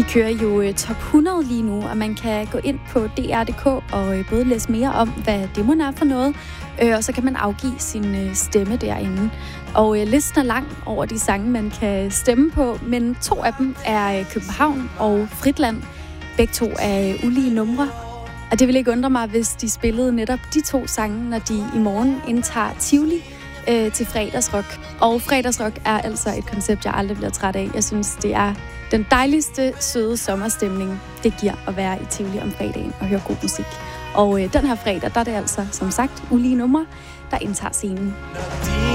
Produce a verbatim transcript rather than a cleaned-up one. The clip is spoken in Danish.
Vi kører jo uh, top hundrede lige nu, og man kan gå ind på d r punktum d k og uh, både læse mere om, hvad demoen er for noget, uh, og så kan man afgive sin uh, stemme derinde. Og uh, listen er lang over de sange, man kan stemme på, men to af dem er uh, København og Fritland. Begge to er uh, ulige numre. Og det vil ikke undre mig, hvis de spillede netop de to sange, når de i morgen indtager Tivoli øh, til fredagsrock. Og fredagsrock er altså et koncept, jeg aldrig bliver træt af. Jeg synes, det er den dejligste, søde sommerstemning, det giver at være i Tivoli om fredagen og høre god musik. Og øh, den her fredag, der er det altså, som sagt, ulige numre, der indtager scenen.